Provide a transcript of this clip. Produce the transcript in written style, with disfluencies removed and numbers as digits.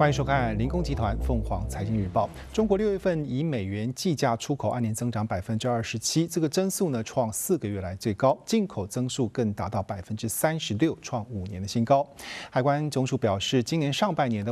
欢迎收看林工集团凤凰财经日报。中国6月份以美元计价出口按年增长27%，这个增速呢创4个月来最高，进口增速更达到36%，创5年的新高。海关总署表示，今年上半年的